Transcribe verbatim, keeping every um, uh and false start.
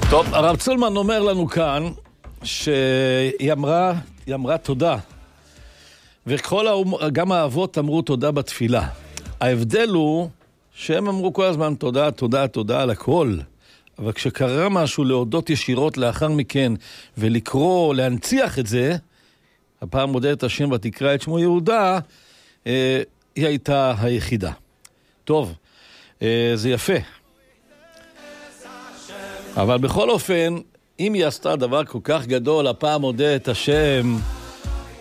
טוב, הרב צולמן אומר לנו כאן שהיא אמרה, היא אמרה תודה. וכל גם האבות אמרו תודה בתפילה. ההבדל הוא שהם אמרו כל הזמן תודה, תודה, תודה על הכל. אבל כשקרה משהו להודות ישירות לאחר מכן ולקרוא, להנציח את זה, הפעם מודה את השם ותקרא את שמו יהודה, אה, היא הייתה היחידה. טוב, אה, זה יפה. אבל בכל אופן, אם היא עשתה דבר כל כך גדול, הפעם מודה את השם